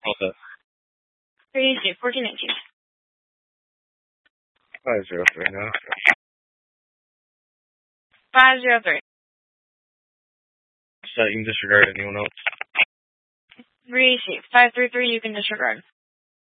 Okay. 1419. 503 now. 503. So you can disregard anyone else. 533, you can disregard.